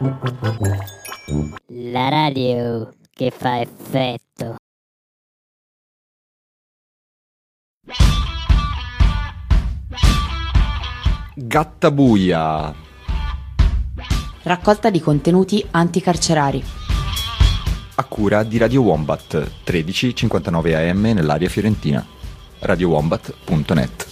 La radio che fa effetto. Gattabuia. Raccolta di contenuti anticarcerari. A cura di Radio Wombat, 13:59 AM nell'area fiorentina. radiowombat.net